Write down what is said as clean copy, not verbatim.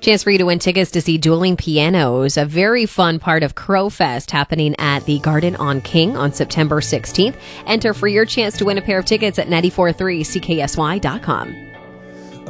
Chance for you to win tickets to see Dueling Pianos, a very fun part of Crowfest happening at the Garden on King on September 16th. Enter for your chance to win a pair of tickets at 943CKSY.com.